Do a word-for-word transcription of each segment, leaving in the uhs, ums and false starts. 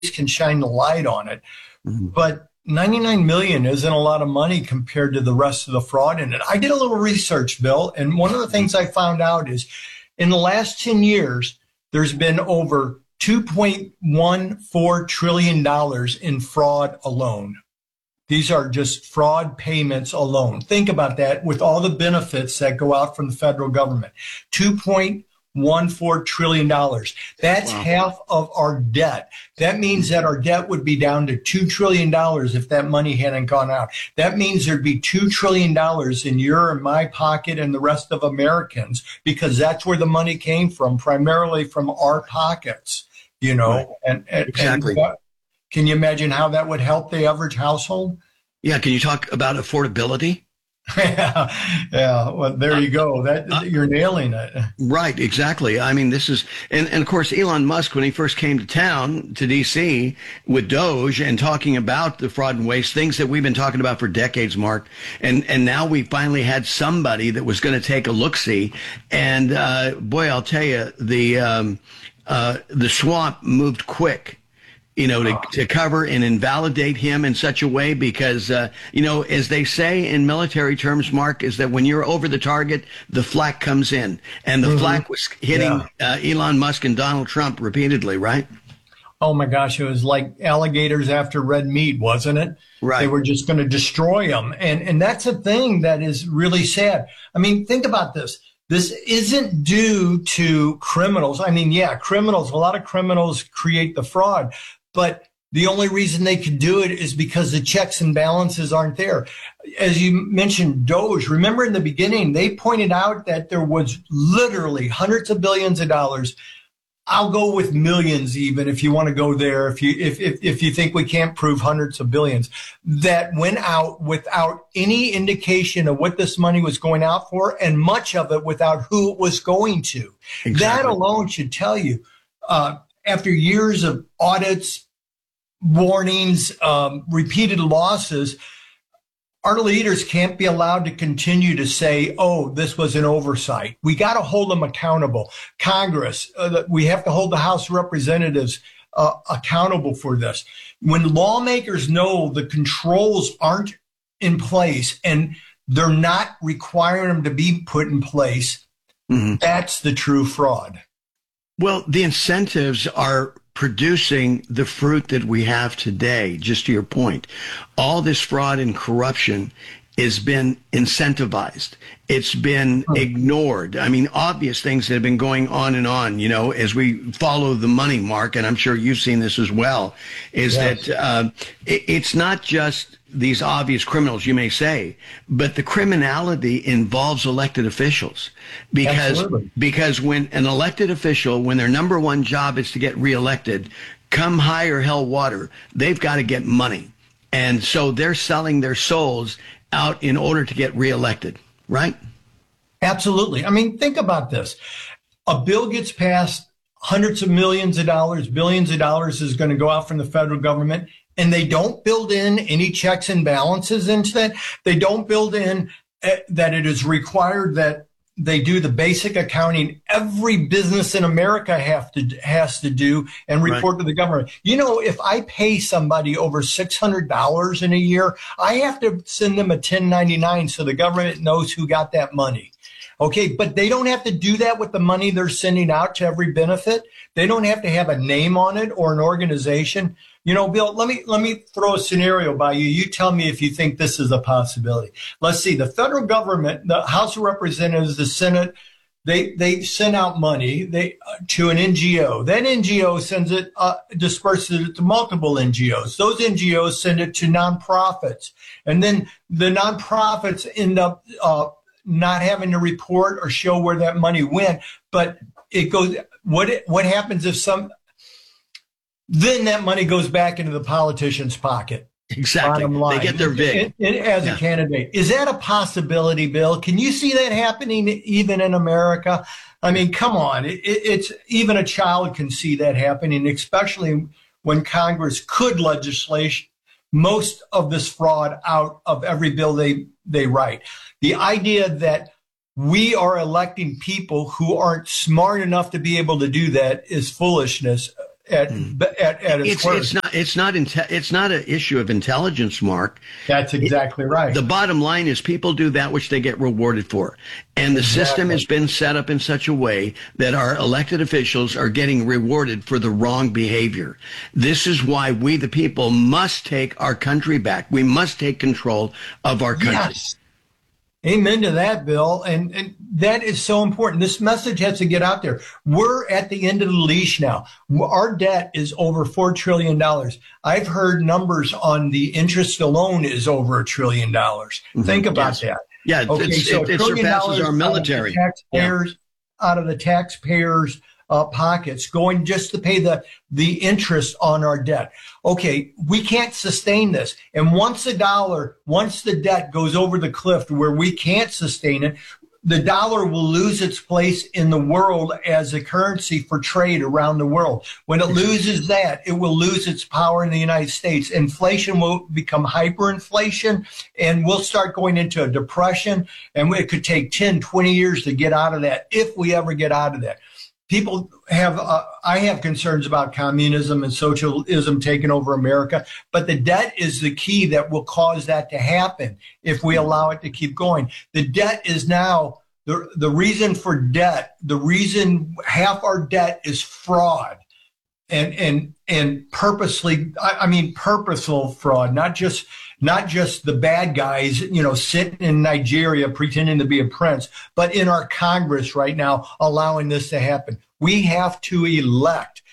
can shine the light on it. Mm-hmm. But ninety-nine million isn't a lot of money compared to the rest of the fraud in it. I did a little research, Bill, and one of the things I found out is in the last ten years, there's been over two point one four trillion dollars in fraud alone. These are just fraud payments alone. Think about that with all the benefits that go out from the federal government. two point one four trillion dollars. That's wow. half of our debt. That means that our debt would be down to two trillion dollars if that money hadn't gone out. That means there'd be two trillion dollars in your and my pocket and the rest of Americans, because that's where the money came from, primarily from our pockets, you know. Right. And, and exactly. And, can you imagine how that would help the average household? Yeah. Can you talk about affordability? yeah, yeah. Well, there you go. That uh, you're nailing it. Right, exactly. I mean, this is, and, and of course, Elon Musk, when he first came to town, to D C with Doge and talking about the fraud and waste, things that we've been talking about for decades, Mark, and and now we finally had somebody that was going to take a look-see, and uh, boy, I'll tell you, the um, uh, the swamp moved quick. You know, to, to cover and invalidate him in such a way because, uh, you know, as they say in military terms, Mark, is that when you're over the target, the flak comes in. And the mm-hmm. flak was hitting yeah. uh, Elon Musk and Donald Trump repeatedly, right? Oh, my gosh. It was like alligators after red meat, wasn't it? Right. They were just going to destroy them. And, and that's a thing that is really sad. I mean, think about this. This isn't due to criminals. I mean, yeah, criminals, a lot of criminals create the fraud. But the only reason they could do it is because the checks and balances aren't there. As you mentioned, Doge, remember in the beginning, they pointed out that there was literally hundreds of billions of dollars. I'll go with millions even if you want to go there, if you if, if, if you think we can't prove hundreds of billions, that went out without any indication of what this money was going out for, and much of it without who it was going to. Exactly. That alone should tell you, uh, after years of audits, warnings, um, repeated losses, our leaders can't be allowed to continue to say, oh, this was an oversight. We got to hold them accountable. Congress, uh, we have to hold the House of Representatives uh, accountable for this. When lawmakers know the controls aren't in place and they're not requiring them to be put in place, mm-hmm. that's the true fraud. Well, the incentives are producing the fruit that we have today, just to your point. All this fraud and corruption has been incentivized. It's been ignored. I mean, obvious things that have been going on and on, you know, as we follow the money, Mark, and I'm sure you've seen this as well, is yes. that uh, it, it's not just these obvious criminals, you may say, but the criminality involves elected officials because Absolutely. because when an elected official, when their number one job is to get reelected, come high or hell water, they've got to get money. And so they're selling their souls out in order to get reelected, right? Absolutely. I mean, think about this. A bill gets passed, hundreds of millions of dollars, billions of dollars is going to go out from the federal government, and they don't build in any checks and balances into that. They don't build in uh, that it is required that they do the basic accounting every business in America have to has to do and report right. to the government. You know, if I pay somebody over six hundred dollars in a year, I have to send them a ten ninety-nine so the government knows who got that money. Okay, but they don't have to do that with the money they're sending out to every benefit. They don't have to have a name on it or an organization. You know, Bill, let me let me throw a scenario by you. You tell me if you think this is a possibility. Let's see. The federal government, the House of Representatives, the Senate, they they send out money they uh, to an N G O. That N G O sends it, uh, disperses it to multiple N G Os. Those N G Os send it to nonprofits, and then the nonprofits end up uh, not having to report or show where that money went. But it goes. What it, what happens if some Then that money goes back into the politician's pocket. Exactly. They get their vig. It, it, as yeah. a candidate. Is that a possibility, Bill? Can you see that happening even in America? I mean, come on. It, it's even a child can see that happening, especially when Congress could legislate most of this fraud out of every bill they, they write. The idea that we are electing people who aren't smart enough to be able to do that is foolishness. at at, at its, it's worst. it's not it's not inte- it's not an issue of intelligence, Mark. That's exactly right. The bottom line is people do that which they get rewarded for, and the Exactly. system has been set up in such a way that our elected officials are getting rewarded for the wrong behavior. This is why we, the people, must take our country back. We must take control of our country. Yes. Amen to that, Bill. And, and that is so important. This message has to get out there. We're at the end of the leash now. Our debt is over four trillion dollars. I've heard numbers on the interest alone is over a trillion dollars. Mm-hmm. Think about yes. that. Yeah, okay, it's, so it, it surpasses our military. Out of the taxpayers, yeah. out of the taxpayers' uh, pockets, going just to pay the, the interest on our debt. Okay, we can't sustain this. And once the dollar, once the debt goes over the cliff to where we can't sustain it, the dollar will lose its place in the world as a currency for trade around the world. When it loses that, it will lose its power in the United States. Inflation will become hyperinflation, and we'll start going into a depression, and it could take ten, twenty years to get out of that, if we ever get out of that. People have, uh, I have concerns about communism and socialism taking over America, but the debt is the key that will cause that to happen if we allow it to keep going. The debt is now, the, the reason for debt, the reason half our debt is fraud and, and, and purposely, I, I mean, purposeful fraud, not just, not just the bad guys, you know, sitting in Nigeria pretending to be a prince, but in our Congress right now, allowing this to happen. We have to elect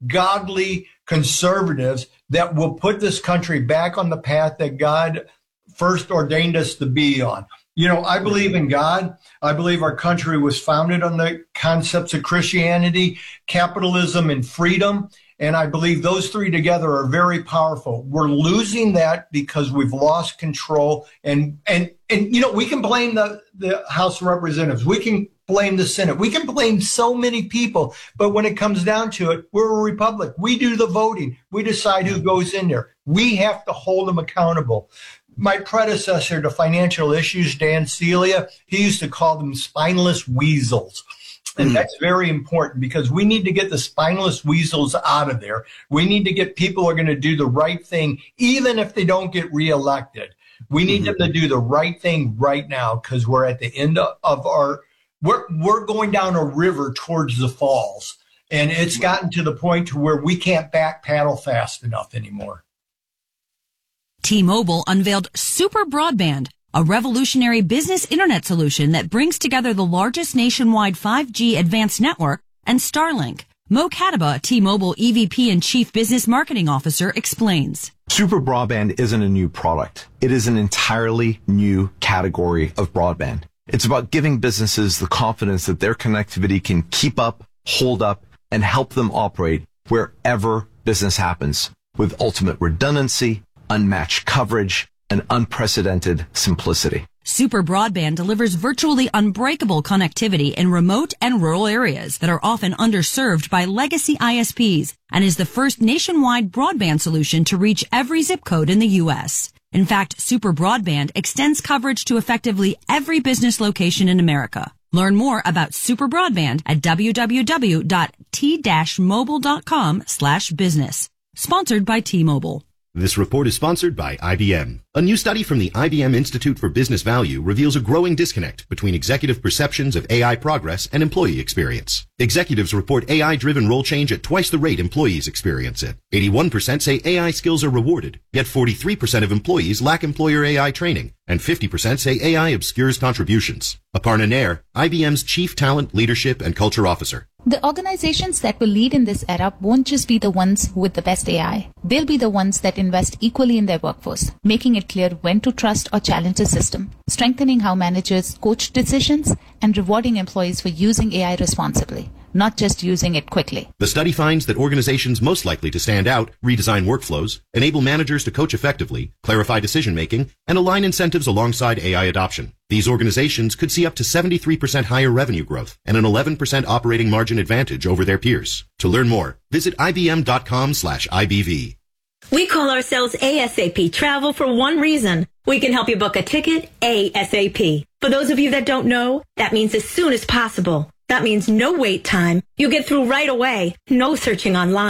godly conservatives that will put this country back on the path that God first ordained us to be on. You know, I believe in God. I believe our country was founded on the concepts of Christianity, capitalism, and freedom. And I believe those three together are very powerful. We're losing that because we've lost control. And, and, and you know, we can blame the, the House of Representatives. We can blame the Senate. We can blame so many people. But when it comes down to it, we're a republic. We do the voting. We decide who goes in there. We have to hold them accountable. My predecessor to financial issues, Dan Celia, he used to call them spineless weasels. And mm. that's very important because we need to get the spineless weasels out of there. We need to get people who are going to do the right thing, even if they don't get reelected. We need mm-hmm. them to do the right thing right now because we're at the end of our, we're, we're going down a river towards the falls. And it's gotten to the point to where we can't back paddle fast enough anymore. T-Mobile unveiled Super Broadband, a revolutionary business internet solution that brings together the largest nationwide five G advanced network and Starlink. Mo Kataba, T-Mobile E V P and Chief Business Marketing Officer, explains. Super Broadband isn't a new product. It is an entirely new category of broadband. It's about giving businesses the confidence that their connectivity can keep up, hold up, and help them operate wherever business happens with ultimate redundancy, unmatched coverage, and unprecedented simplicity. Super Broadband delivers virtually unbreakable connectivity in remote and rural areas that are often underserved by legacy I S Ps and is the first nationwide broadband solution to reach every zip code in the U S. In fact, Super Broadband extends coverage to effectively every business location in America. Learn more about Super Broadband at w w w dot t mobile dot com slash business. Sponsored by T-Mobile. This report is sponsored by I B M. A new study from the I B M Institute for Business Value reveals a growing disconnect between executive perceptions of A I progress and employee experience. Executives report A I-driven role change at twice the rate employees experience it. eighty-one percent say A I skills are rewarded, yet forty-three percent of employees lack employer A I training, and fifty percent say A I obscures contributions. Aparna Nair, I B M's Chief Talent, Leadership, and Culture Officer. The organizations that will lead in this era won't just be the ones with the best A I. They'll be the ones that invest equally in their workforce, making it clear when to trust or challenge the system, strengthening how managers coach decisions, and rewarding employees for using A I responsibly, not just using it quickly. The study finds that organizations most likely to stand out redesign workflows, enable managers to coach effectively, clarify decision-making, and align incentives alongside A I adoption. These organizations could see up to seventy-three percent higher revenue growth and an eleven percent operating margin advantage over their peers. To learn more, visit ibm.com slash IBV. We call ourselves ASAP Travel for one reason. We can help you book a ticket ASAP. For those of you that don't know, that means as soon as possible. That means no wait time. You get through right away. No searching online.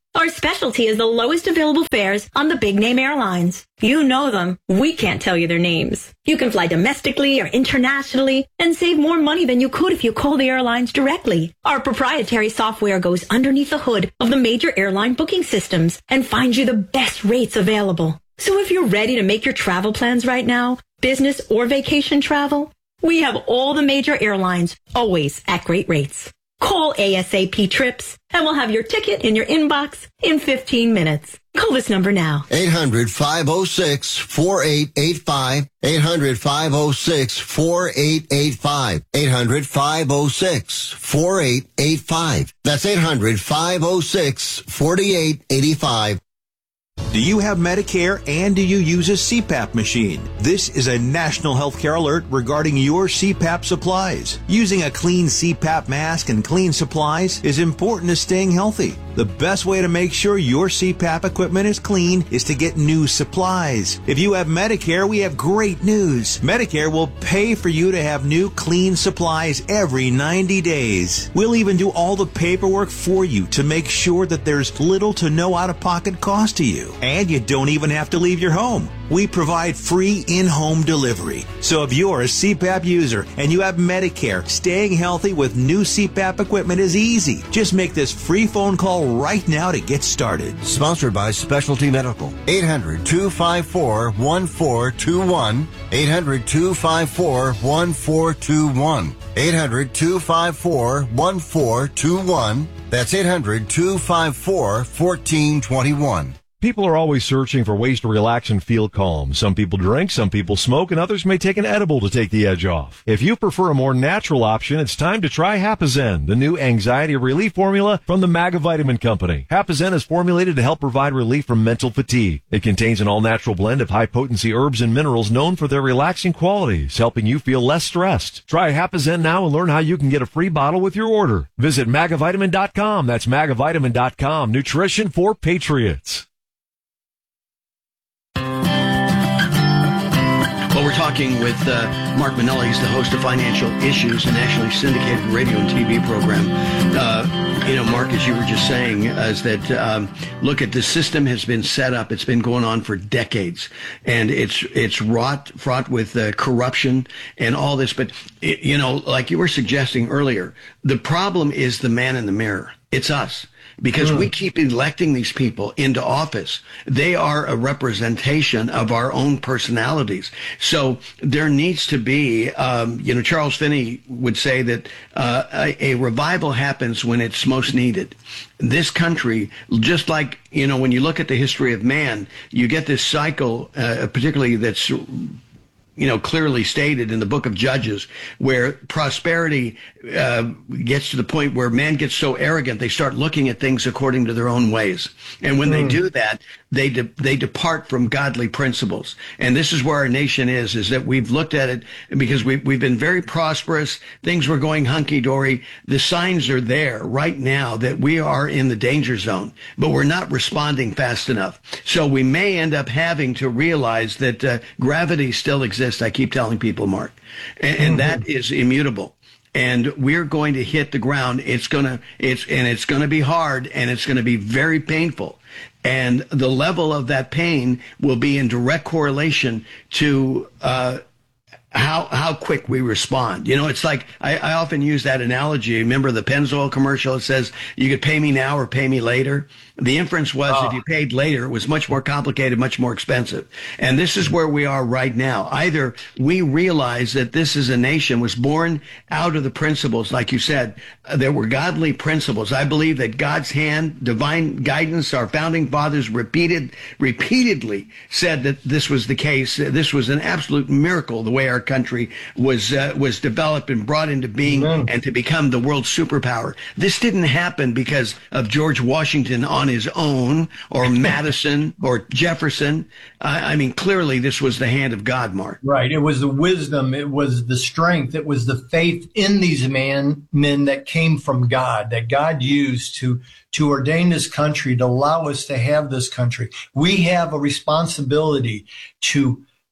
Our specialty is the lowest available fares on the big-name airlines. You know them. We can't tell you their names. You can fly domestically or internationally and save more money than you could if you call the airlines directly. Our proprietary software goes underneath the hood of the major airline booking systems and finds you the best rates available. So if you're ready to make your travel plans right now, business or vacation travel, we have all the major airlines, always at great rates. Call ASAP Trips, and we'll have your ticket in your inbox in fifteen minutes. Call this number now. eight hundred, five oh six, four eight eight five. eight hundred, five oh six, four eight eight five. eight hundred, five oh six, four eight eight five. That's eight hundred, five oh six, four eight eight five. Do you have Medicare and do you use a C PAP machine? This is a national healthcare alert regarding your C PAP supplies. Using a clean C PAP mask and clean supplies is important to staying healthy. The best way to make sure your C PAP equipment is clean is to get new supplies. If you have Medicare, we have great news. Medicare will pay for you to have new clean supplies every ninety days. We'll even do all the paperwork for you to make sure that there's little to no out-of-pocket cost to you. And you don't even have to leave your home. We provide free in-home delivery. So if you're a C PAP user and you have Medicare, staying healthy with new C PAP equipment is easy. Just make this free phone call right now to get started. Sponsored by Specialty Medical. eight hundred, two five four, one four two one. eight hundred, two five four, one four two one. eight hundred, two five four, one four two one. That's eight hundred, two five four, one four two one. People are always searching for ways to relax and feel calm. Some people drink, some people smoke, and others may take an edible to take the edge off. If you prefer a more natural option, it's time to try Hapazen, the new anxiety relief formula from the Magavitamin Company. Hapazen is formulated to help provide relief from mental fatigue. It contains an all-natural blend of high-potency herbs and minerals known for their relaxing qualities, helping you feel less stressed. Try Hapazen now and learn how you can get a free bottle with your order. Visit magavitamin dot com. That's magavitamin dot com. Nutrition for patriots. Well, we're talking with uh, Mark Manella. He's the host of Financial Issues, a nationally syndicated radio and T V program. Uh, you know, Mark, as you were just saying, is that, um, look, at the system has been set up. It's been going on for decades, and it's it's wrought, fraught with uh, corruption and all this. But, it, you know, like you were suggesting earlier, the problem is the man in the mirror. It's us. Because mm. we keep electing these people into office. They are a representation of our own personalities. So there needs to be, um, you know, Charles Finney would say that uh, a, a revival happens when it's most needed. This country, just like, you know, when you look at the history of man, you get this cycle, uh, particularly that's, you know, clearly stated in the book of Judges, where prosperity uh, gets to the point where man gets so arrogant they start looking at things according to their own ways. And when mm. they do that, they de- they depart from godly principles. And this is where our nation is, is that we've looked at it because we've, we've been very prosperous. Things were going hunky-dory. The signs are there right now that we are in the danger zone, but we're not responding fast enough. So we may end up having to realize that uh, gravity still exists. I keep telling people, Mark, and, and mm-hmm. that is immutable. And we're going to hit the ground. It's gonna, it's, and it's gonna be hard, and it's gonna be very painful. And the level of that pain will be in direct correlation to uh, how how quick we respond. You know, it's like I, I often use that analogy. Remember the Pennzoil commercial? It says you could pay me now or pay me later. The inference was oh. if you paid later, it was much more complicated, much more expensive. And this is where we are right now. Either we realize that this is a nation was born out of the principles, like you said, uh, there were godly principles. I believe that God's hand, divine guidance, our founding fathers repeated, repeatedly said that this was the case. This was an absolute miracle, the way our country was uh, was developed and brought into being Amen. And to become the world superpower. This didn't happen because of George Washington on his own, or Madison, or Jefferson. Uh, I mean, clearly this was the hand of God, Mark. Right. It was the wisdom. It was the strength. It was the faith in these man, men that came from God, that God used to, to ordain this country, to allow us to have this country. We have a responsibility to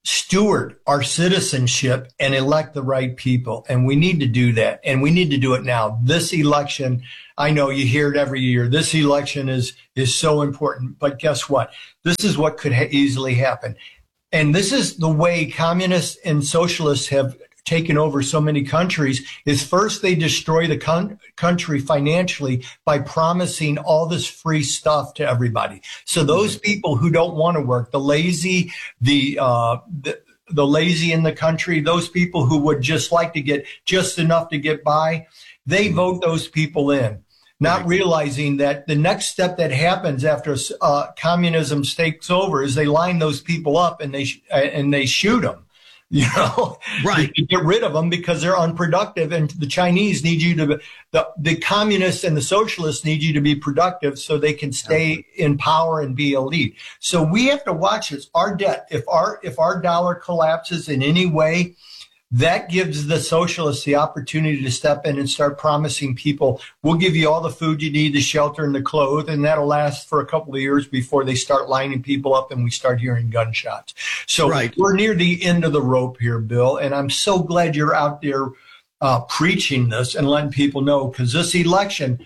steward our citizenship and elect the right people. And we need to do that. And we need to do it now. This election, I know you hear it every year. This election is, is so important. But guess what? This is what could ha- easily happen. And this is the way communists and socialists have taken over so many countries, is first they destroy the con- country financially by promising all this free stuff to everybody. So those people who don't want to work, the lazy, the, uh, the, the lazy in the country, those people who would just like to get just enough to get by, they vote those people in, not realizing that the next step that happens after uh, communism takes over is they line those people up and they, sh- and they shoot them. You know, right. You get rid of them because they're unproductive, and the Chinese need you to, the, the communists and the socialists need you to be productive so they can stay in power and be elite. So we have to watch this. Our debt, if our, if our dollar collapses in any way, that gives the socialists the opportunity to step in and start promising people, we'll give you all the food you need, the shelter and the clothes, and that'll last for a couple of years before they start lining people up and we start hearing gunshots. So right. We're near the end of the rope here, Bill, and I'm so glad you're out there uh, preaching this and letting people know, because this election,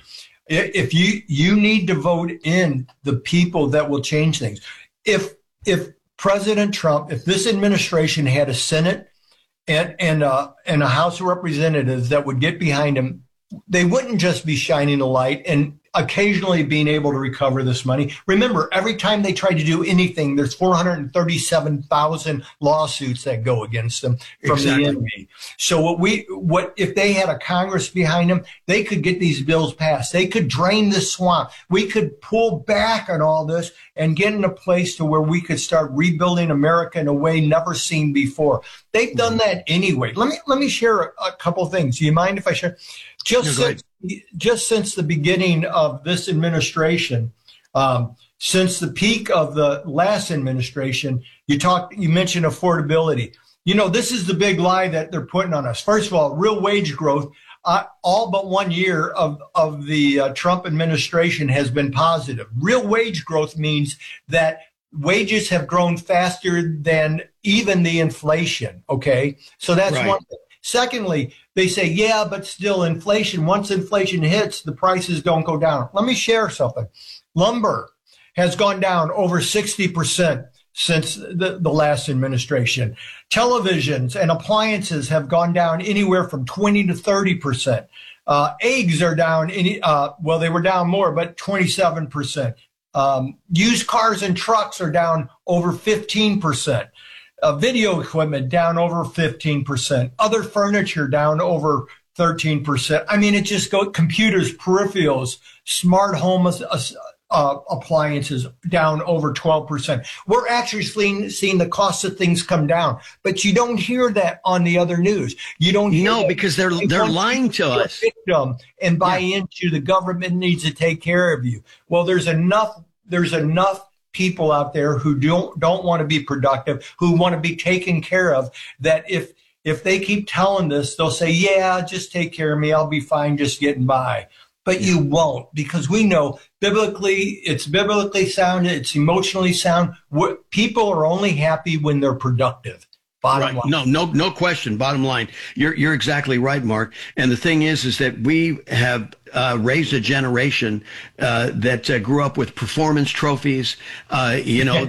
if you you need to vote in the people that will change things. If if President Trump, if this administration had a Senate and and uh, and a House of Representatives that would get behind him, they wouldn't just be shining a light and occasionally being able to recover this money. Remember, every time they try to do anything, there's four hundred thirty-seven thousand lawsuits that go against them from exactly. the enemy. So what we, what if they had a Congress behind them, they could get these bills passed. They could drain the swamp. We could pull back on all this and get in a place to where we could start rebuilding America in a way never seen before. They've done that anyway. Let me let me share a, a couple of things. Do you mind if I share? Just no, since, just since the beginning of this administration, um, since the peak of the last administration, you talked, you mentioned affordability. You know, this is the big lie that they're putting on us. First of all, real wage growth, uh, all but one year of, of the uh, Trump administration has been positive. Real wage growth means that wages have grown faster than even the inflation. Okay. So that's right. one thing. Secondly, they say, yeah, but still inflation, once inflation hits, the prices don't go down. Let me share something. Lumber has gone down over sixty percent since the, the last administration. Televisions and appliances have gone down anywhere from twenty to thirty percent. Uh, eggs are down, any, uh, well, they were down more, but twenty-seven percent. Um, used cars and trucks are down over fifteen percent. Uh, video equipment down over fifteen percent. Other furniture down over thirteen percent. I mean, it just goes, computers, peripherals, smart home uh, uh, appliances down over twelve percent. We're actually seeing, seeing the cost of things come down, but you don't hear that on the other news. You don't hear No, that. because they're, they they're lying to us. Victim and buy yeah. into the government needs to take care of you. Well, there's enough, there's enough people out there who don't don't want to be productive, who want to be taken care of, that if if they keep telling this, they'll say, yeah, just take care of me, I'll be fine just getting by. But you won't, because we know biblically, it's biblically sound, it's emotionally sound. People are only happy when they're productive. Bottom right. line. No, no, no question. Bottom line, you're you're exactly right, Mark. And the thing is, is that we have uh, raised a generation uh, that uh, grew up with performance trophies. Uh, you know,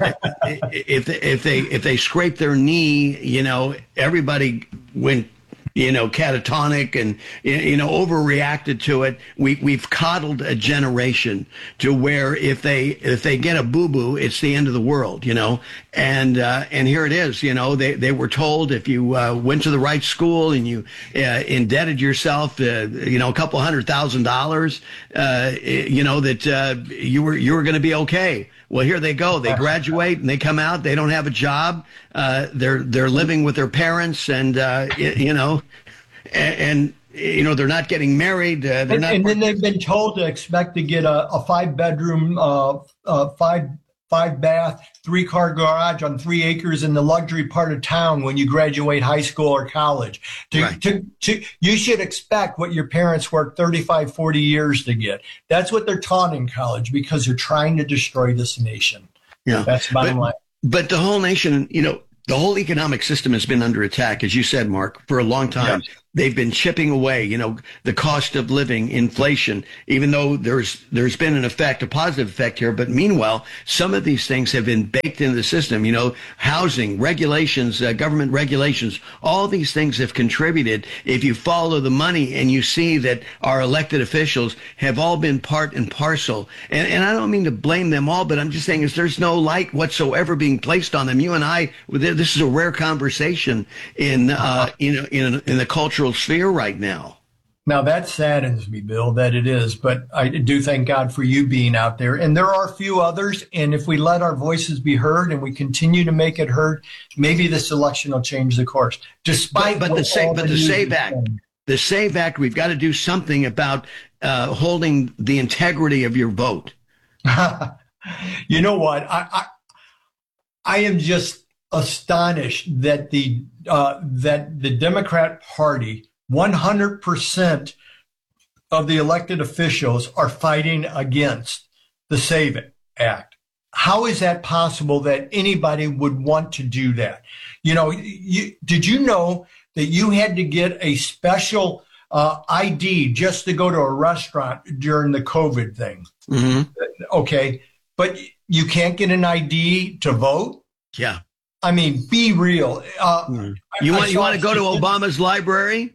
if they, if they if they scrape their knee, you know, everybody went, you know, catatonic and, you know, overreacted to it. We, we've coddled a generation to where if they, if they get a boo-boo, it's the end of the world, you know, and, uh, and here it is, you know, they, they were told if you, uh, went to the right school and you, uh, indebted yourself, uh, you know, a couple hundred thousand dollars, uh, you know, that, uh, you were, you were going to be okay. Well, here they go. They graduate and they come out. They don't have a job. Uh, they're they're living with their parents, and uh, you know, and, and you know they're not getting married. Uh, they're and, not. And then they've been told to expect to get a, a five bedroom, uh, uh, five five bath, three car garage on three acres in the luxury part of town when you graduate high school or college. To, right. to, to, you should expect what your parents worked thirty-five, forty years to get. That's what they're taught in college because they're trying to destroy this nation. Yeah. That's the bottom but, line. But the whole nation, you know, the whole economic system has been under attack, as you said, Mark, for a long time. Yes. They've been chipping away, you know, the cost of living, inflation, even though there's there's been an effect, a positive effect here. But meanwhile, some of these things have been baked into the system, you know, housing, regulations, uh, government regulations, all these things have contributed. If you follow the money and you see that our elected officials have all been part and parcel, and, and I don't mean to blame them all, but I'm just saying is there's no light whatsoever being placed on them. You and I, this is a rare conversation in, uh, you know, in, in the cultural sphere right now. Now that saddens me, Bill, that it is, but I do thank God for you being out there. And there are a few others. And if we let our voices be heard and we continue to make it heard, maybe this election will change the course. Despite but, but the save, but the Save Act, the Save Act, we've got to do something about uh, holding the integrity of your vote. You know what? I, I I am just astonished that the uh, that the Democrat Party, one hundred percent of the elected officials are fighting against the Save Act. How is that possible that anybody would want to do that? You know, you, did you know that you had to get a special uh, I D just to go to a restaurant during the COVID thing? Mm-hmm. Okay, but you can't get an I D to vote? Yeah. I mean, be real. Uh, mm. You want you want to go to Obama's library?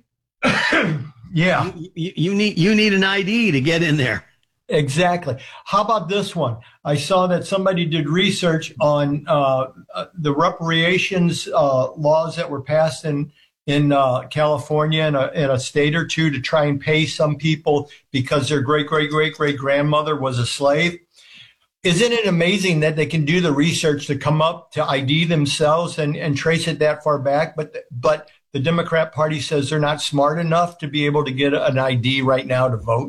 Yeah. You, you, you need you need an I D to get in there. Exactly. How about this one? I saw that somebody did research on uh, uh, the reparations uh, laws that were passed in in uh, California and a, in a state or two to try and pay some people because their great great great great grandmother was a slave. Isn't it amazing that they can do the research to come up to I D themselves and, and trace it that far back? But but the Democrat Party says they're not smart enough to be able to get an I D right now to vote.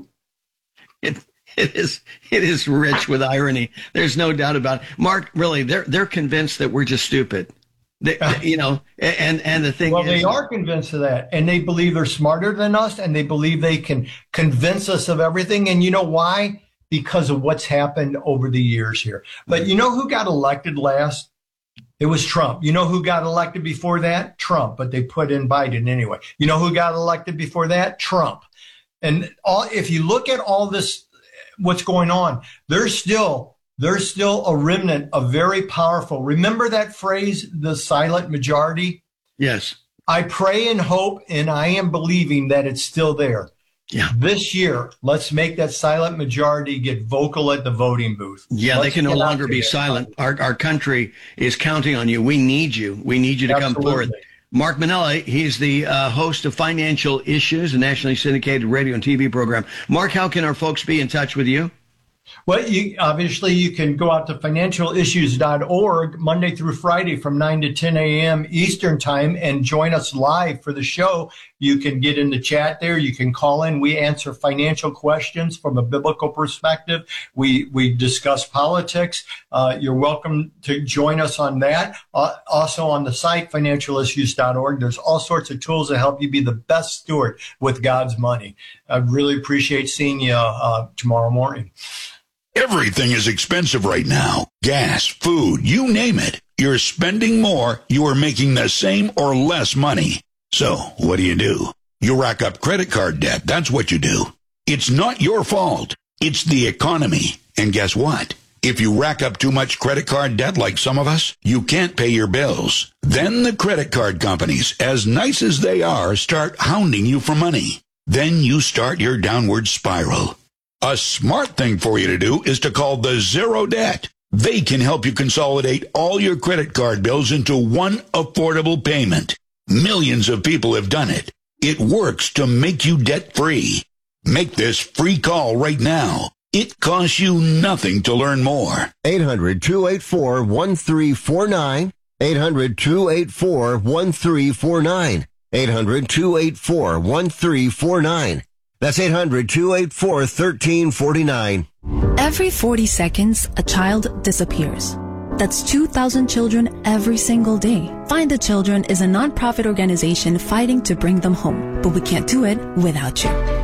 It it is it is rich with irony. There's no doubt about it. Mark, really, they're they're convinced that we're just stupid. They, you know, and and the thing well, is, they are convinced of that, and they believe they're smarter than us, and they believe they can convince us of everything. And you know why? Because of what's happened over the years here. But you know who got elected last? It was Trump. You know who got elected before that? Trump, but they put in Biden anyway. You know who got elected before that? Trump. And all, if you look at all this, what's going on, there's still, there's still a remnant of very powerful. Remember that phrase, the silent majority? Yes. I pray and hope, and I am believing that it's still there. Yeah. This year, let's make that silent majority get vocal at the voting booth. Yeah, let's they can no longer be silent. Our our country is counting on you. We need you. We need you to Absolutely. come forward. Mark Manella, he's the uh, host of Financial Issues, a nationally syndicated radio and T V program. Mark, how can our folks be in touch with you? Well, you, obviously, you can go out to financial issues dot org Monday through Friday from nine to ten a.m. Eastern time and join us live for the show. You can get in the chat there. You can call in. We answer financial questions from a biblical perspective. We we discuss politics. Uh, you're welcome to join us on that. Uh, also on the site, financial issues dot org, there's all sorts of tools to help you be the best steward with God's money. I really appreciate seeing you uh, tomorrow morning. Everything is expensive right now. Gas, food, you name it. You're spending more, you are making the same or less money. So, what do you do? You rack up credit card debt. That's what you do. It's not your fault. It's the economy. And guess what? If you rack up too much credit card debt like some of us, you can't pay your bills. Then the credit card companies, as nice as they are, start hounding you for money. Then you start your downward spiral. A smart thing for you to do is to call the Zero Debt. They can help you consolidate all your credit card bills into one affordable payment. Millions of people have done it. It works to make you debt-free. Make this free call right now. It costs you nothing to learn more. eight hundred, two eight four, one three four nine. eight hundred, two eight four, one three four nine. eight hundred, two eight four, one three four nine. That's eight hundred, two eight four, one three four nine. Every forty seconds, a child disappears. That's two thousand children every single day. Find the Children is a nonprofit organization fighting to bring them home, but we can't do it without you.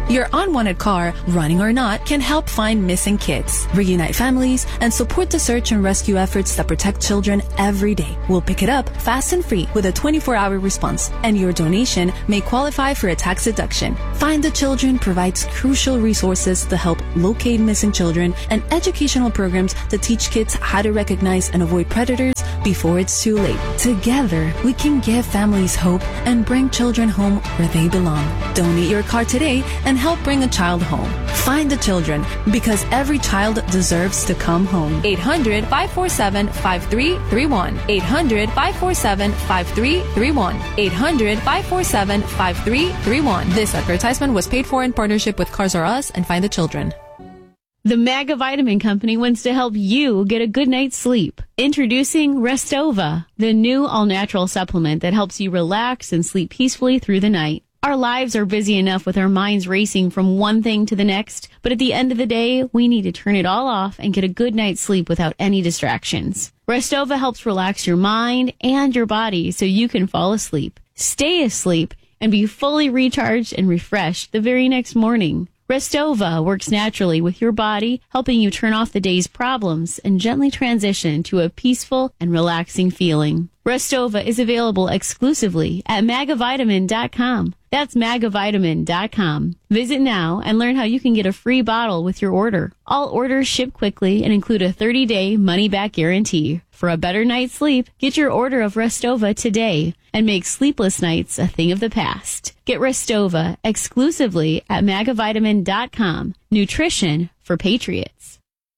Your unwanted car, running or not, can help find missing kids, reunite families, and support the search and rescue efforts that protect children every day. We'll pick it up fast and free with a twenty-four hour response, and your donation may qualify for a tax deduction. Find the Children provides crucial resources to help locate missing children and educational programs to teach kids how to recognize and avoid predators before it's too late. Together, we can give families hope and bring children home where they belong. Donate your car today and help bring a child home. Find the Children, because every child deserves to come home. eight hundred, five four seven, five three three one. eight hundred, five four seven, five three three one. eight hundred, five four seven, five three three one. This advertisement was paid for in partnership with Cars R Us and Find the Children. The Maga Vitamin Company wants to help you get a good night's sleep. Introducing Restova, the new all-natural supplement that helps you relax and sleep peacefully through the night. Our lives are busy enough with our minds racing from one thing to the next, but at the end of the day, we need to turn it all off and get a good night's sleep without any distractions. Restova helps relax your mind and your body so you can fall asleep, stay asleep, and be fully recharged and refreshed the very next morning. Restova works naturally with your body, helping you turn off the day's problems and gently transition to a peaceful and relaxing feeling. Restova is available exclusively at magavitamin dot com. That's magavitamin dot com. Visit now and learn how you can get a free bottle with your order. All orders ship quickly and include a thirty day money-back guarantee. For a better night's sleep, get your order of Restova today and make sleepless nights a thing of the past. Get Restova exclusively at magavitamin dot com. Nutrition for patriots.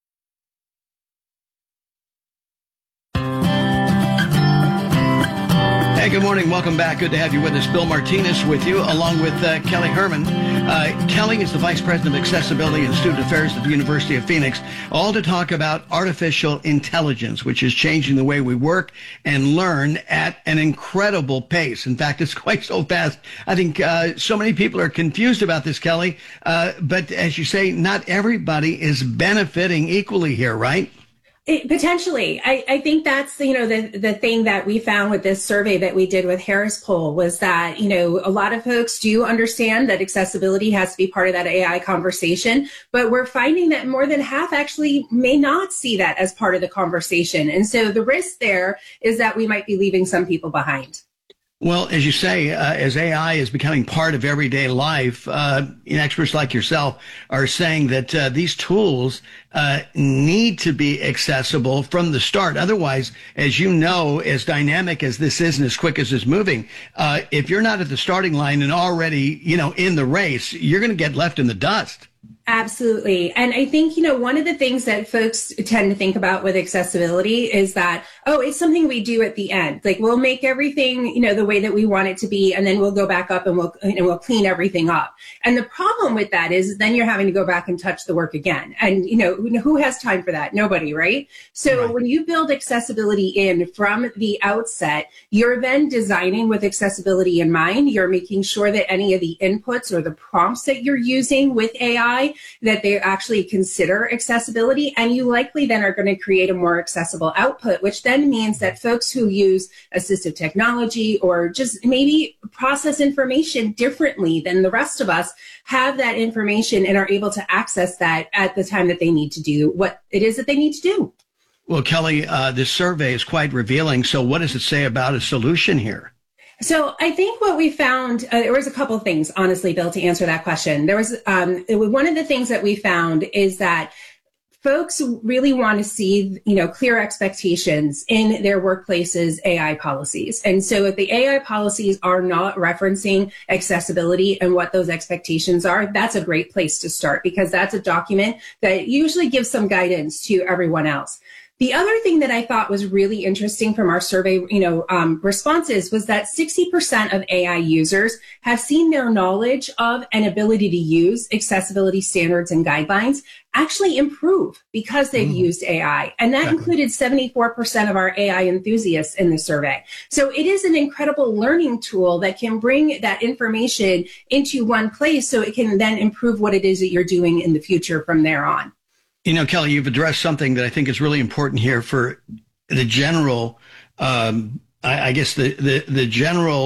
Hey, good morning. Welcome back. Good to have you with us. Bill Martinez with you, along with uh, Kelly Herman. Uh, Kelly is the Vice President of Accessibility and Student Affairs at the University of Phoenix, all to talk about artificial intelligence, which is changing the way we work and learn at an incredible pace. In fact, it's quite so fast. I think uh, so many people are confused about this, Kelly. Uh, but as you say, not everybody is benefiting equally here, right? It, potentially. I, I think that's, you know, the, the thing that we found with this survey that we did with Harris Poll was that, you know, a lot of folks do understand that accessibility has to be part of that A I conversation, but we're finding that more than half actually may not see that as part of the conversation. And so the risk there is that we might be leaving some people behind. Well, as you say, uh, as A I is becoming part of everyday life, uh, experts like yourself are saying that uh, these tools uh, need to be accessible from the start. Otherwise, as you know, as dynamic as this is and as quick as it's moving, uh, if you're not at the starting line and already, you know, in the race, you're going to get left in the dust. Absolutely. And I think, you know, one of the things that folks tend to think about with accessibility is that, oh, it's something we do at the end. Like we'll make everything, you know, the way that we want it to be, and then we'll go back up and we'll, and we'll clean everything up. And the problem with that is then you're having to go back and touch the work again. And, you know, who has time for that? Nobody, right? So right. When you build accessibility in from the outset, you're then designing with accessibility in mind. You're making sure that any of the inputs or the prompts that you're using with A I, that they actually consider accessibility, and you likely then are going to create a more accessible output, which then means that folks who use assistive technology or just maybe process information differently than the rest of us have that information and are able to access that at the time that they need to do what it is that they need to do. Well, Kelly, uh, this survey is quite revealing. So what does it say about a solution here? So I think what we found, uh, there was a couple of things, honestly, Bill, to answer that question. There was um, it was one of the things that we found is that folks really want to see, you know, clear expectations in their workplaces' A I policies. And so if the A I policies are not referencing accessibility and what those expectations are, that's a great place to start, because that's a document that usually gives some guidance to everyone else. The other thing that I thought was really interesting from our survey, you know, um, responses was that sixty percent of A I users have seen their knowledge of and ability to use accessibility standards and guidelines actually improve because they've mm. used A I. And that exactly. included seventy-four percent of our A I enthusiasts in the survey. So it is an incredible learning tool that can bring that information into one place so it can then improve what it is that you're doing in the future from there on. You know, Kelly, you've addressed something that I think is really important here for the general, um, I, I guess the, the, the general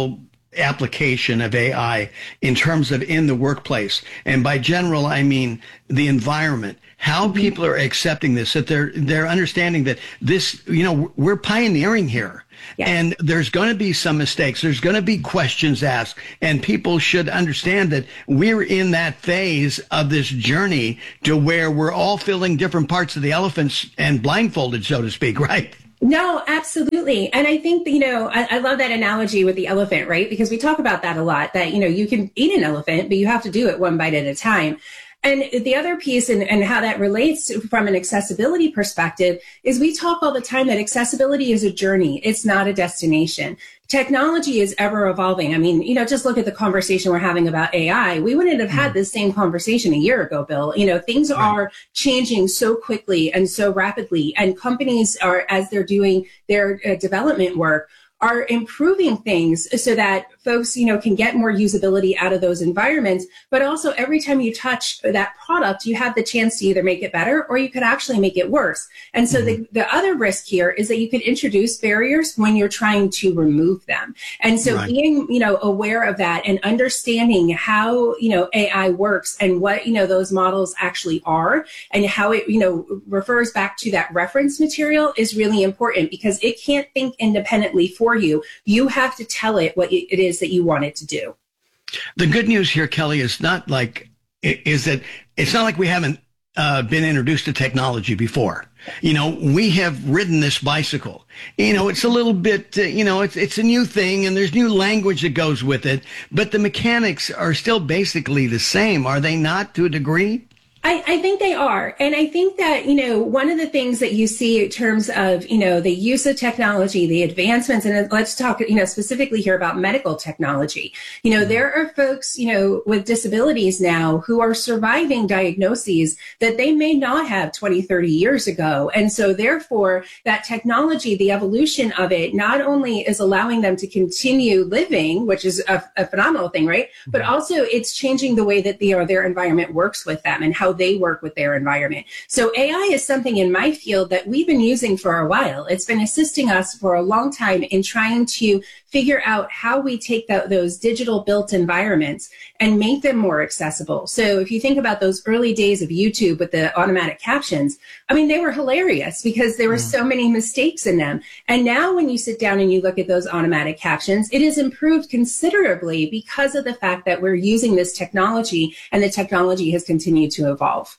application of A I in terms of in the workplace. And by general, I mean the environment, how people are accepting this, that they're, they're understanding that this, you know, we're pioneering here. Yes. And there's going to be some mistakes. There's going to be questions asked, and people should understand that we're in that phase of this journey to where we're all filling different parts of the elephants and blindfolded, so to speak, right? No, absolutely. And I think, you know, I, I love that analogy with the elephant, right? Because we talk about that a lot, that, you know, you can eat an elephant, but you have to do it one bite at a time. And the other piece and, and how that relates from an accessibility perspective is we talk all the time that accessibility is a journey. It's not a destination. Technology is ever evolving. I mean, you know, just look at the conversation we're having about A I. We wouldn't have had this same conversation a year ago, Bill. You know, things are changing so quickly and so rapidly, and companies are, as they're doing their uh, development work, are improving things so that folks, you know, can get more usability out of those environments. But also every time you touch that product, you have the chance to either make it better or you could actually make it worse. And so mm-hmm. the, the other risk here is that you could introduce barriers when you're trying to remove them. And so right. being, you know, aware of that and understanding how, you know, A I works and what, you know, those models actually are and how it, you know, refers back to that reference material is really important, because it can't think independently for you. You have to tell it what it is that you want it to do. The good news here, Kelly, is not like, is that it's not like we haven't uh, been introduced to technology before. You know, we have ridden this bicycle. You know, it's a little bit, uh, you know, it's it's a new thing and there's new language that goes with it, but the mechanics are still basically the same, are they not, to a degree? I, I think they are. And I think that, you know, one of the things that you see in terms of, you know, the use of technology, the advancements, and let's talk, you know, specifically here about medical technology. You know, there are folks, you know, with disabilities now who are surviving diagnoses that they may not have twenty, thirty years ago. And so therefore that technology, the evolution of it, not only is allowing them to continue living, which is a, a phenomenal thing, right? But also it's changing the way that the, or their environment works with them and how they work with their environment. So A I is something in my field that we've been using for a while. It's been assisting us for a long time in trying to figure out how we take the, those digital built environments and make them more accessible. So if you think about those early days of YouTube with the automatic captions, I mean, they were hilarious because there were mm. so many mistakes in them. And now when you sit down and you look at those automatic captions, it has improved considerably because of the fact that we're using this technology and the technology has continued to evolve.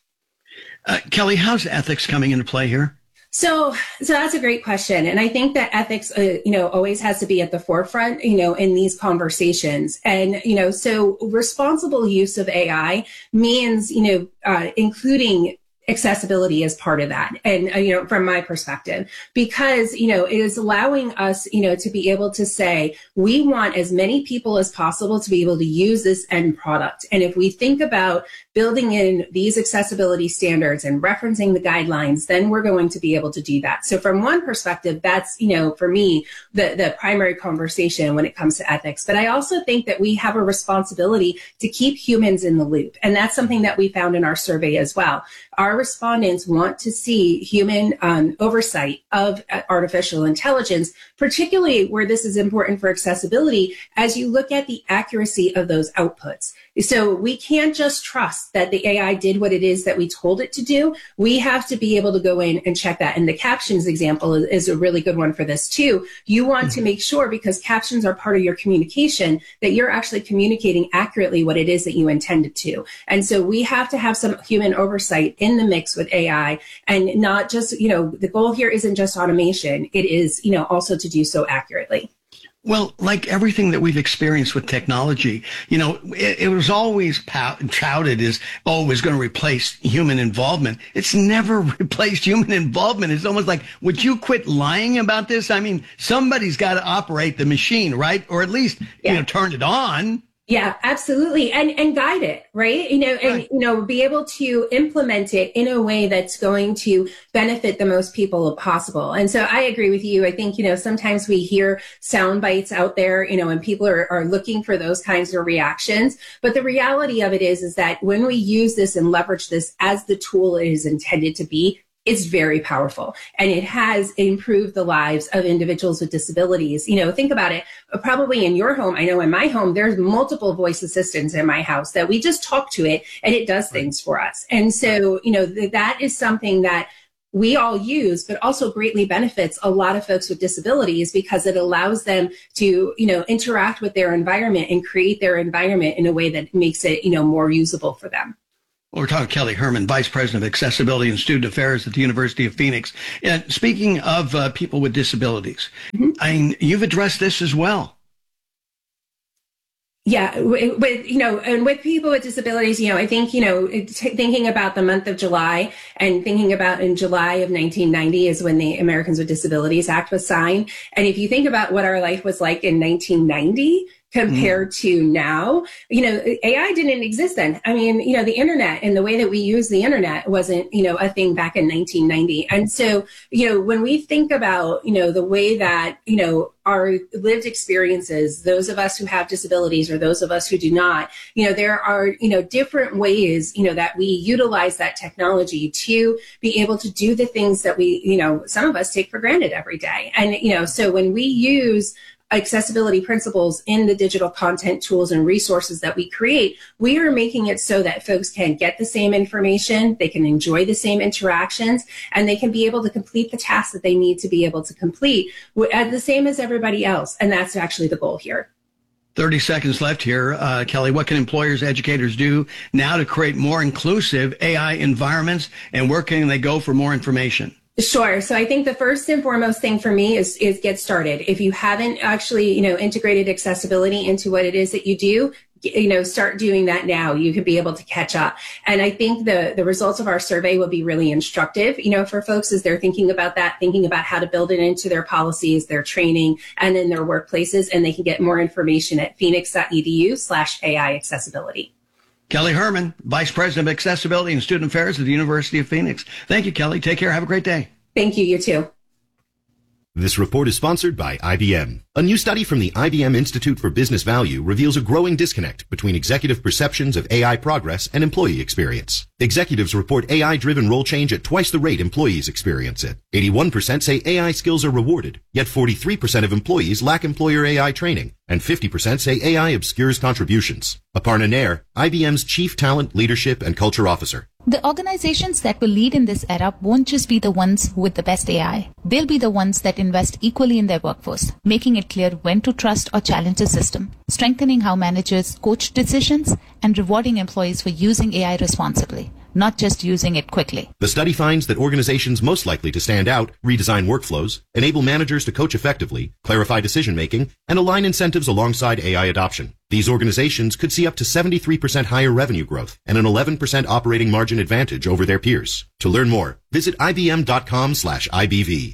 Uh, Kelly, how's ethics coming into play here? So, so that's a great question. And I think that ethics, uh, you know, always has to be at the forefront, you know, in these conversations. And, you know, so responsible use of A I means, you know, uh, including accessibility as part of that. And, uh, you know, from my perspective, because, you know, it is allowing us, you know, to be able to say, we want as many people as possible to be able to use this end product. And if we think about building in these accessibility standards and referencing the guidelines, then we're going to be able to do that. So from one perspective, that's, you know, for me, the, the primary conversation when it comes to ethics. But I also think that we have a responsibility to keep humans in the loop. And that's something that we found in our survey as well. Our respondents want to see human um, oversight of artificial intelligence, particularly where this is important for accessibility, as you look at the accuracy of those outputs. So we can't just trust that the A I did what it is that we told it to do. We have to be able to go in and check that. And the captions example is, is a really good one for this too. You want mm-hmm. to make sure, because captions are part of your communication, that you're actually communicating accurately what it is that you intended to. And so we have to have some human oversight in the mix with A I, and not just, you know, the goal here isn't just automation. It is, you know, also to do so accurately. Well, like everything that we've experienced with technology, you know, it, it was always pow- touted as, oh, it was going to replace human involvement. It's never replaced human involvement. It's almost like, would you quit lying about this? I mean, somebody's got to operate the machine, right? Or at least, yeah. you know, turn it on. Yeah, absolutely. And and guide it, right? You know, and, right. you know, be able to implement it in a way that's going to benefit the most people possible. And so I agree with you. I think, you know, sometimes we hear sound bites out there, you know, and people are, are looking for those kinds of reactions. But the reality of it is, is that when we use this and leverage this as the tool it is intended to be, is very powerful, and it has improved the lives of individuals with disabilities. You know, think about it. Probably in your home, I know in my home, there's multiple voice assistants in my house that we just talk to it and it does things for us. And so, you know, th- that is something that we all use, but also greatly benefits a lot of folks with disabilities because it allows them to, you know, interact with their environment and create their environment in a way that makes it, you know, more usable for them. We're talking to Kelly Herman, Vice President of Accessibility and Student Affairs at the University of Phoenix. And speaking of uh, people with disabilities, mm-hmm. I mean, you've addressed this as well. Yeah, with, you know, and with people with disabilities, you know, I think, you know, t- thinking about the month of July and thinking about in July of nineteen ninety is when the Americans with Disabilities Act was signed. And if you think about what our life was like in nineteen ninety, compared mm. to now, you know, A I didn't exist then. I mean, you know, the internet and the way that we use the internet wasn't, you know, a thing back in nineteen ninety. And so, you know, when we think about, you know, the way that, you know, our lived experiences, those of us who have disabilities or those of us who do not, you know, there are, you know, different ways, you know, that we utilize that technology to be able to do the things that we, you know, some of us take for granted every day. And, you know, so when we use accessibility principles in the digital content tools and resources that we create, we are making it so that folks can get the same information, they can enjoy the same interactions, and they can be able to complete the tasks that they need to be able to complete at the same as everybody else. And that's actually the goal here. thirty seconds left here. Uh, Kelly, what can employers, educators do now to create more inclusive A I environments, and where can they go for more information? Sure. So I think the first and foremost thing for me is, is get started. If you haven't actually, you know, integrated accessibility into what it is that you do, you know, start doing that now. You could be able to catch up. And I think the, the results of our survey will be really instructive, you know, for folks as they're thinking about that, thinking about how to build it into their policies, their training, and in their workplaces. And they can get more information at phoenix.edu slash AI accessibility. Kelly Herman, Vice President of Accessibility and Student Affairs at the University of Phoenix. Thank you, Kelly. Take care. Have a great day. Thank you. You too. This report is sponsored by I B M. A new study from the I B M Institute for Business Value reveals a growing disconnect between executive perceptions of A I progress and employee experience. Executives report A I-driven role change at twice the rate employees experience it. eighty-one percent say A I skills are rewarded, yet forty-three percent of employees lack employer A I training, and fifty percent say A I obscures contributions. Aparna Nair, I B M's Chief Talent, Leadership, and Culture Officer. The organizations that will lead in this era won't just be the ones with the best A I. They'll be the ones that invest equally in their workforce, making it clear when to trust or challenge the system, strengthening how managers coach decisions, and rewarding employees for using A I responsibly, not just using it quickly. The study finds that organizations most likely to stand out redesign workflows, enable managers to coach effectively, clarify decision-making, and align incentives alongside A I adoption. These organizations could see up to seventy-three percent higher revenue growth and an eleven percent operating margin advantage over their peers. To learn more, visit ibm.com slash IBV.